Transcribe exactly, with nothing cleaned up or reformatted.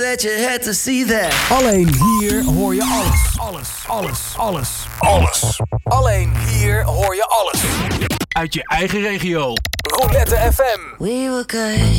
That you had to see that. Alleen hier hoor je alles. Alles, alles, alles, alles. Alleen hier hoor je alles. Uit je eigen regio. Roulette F M. We were good.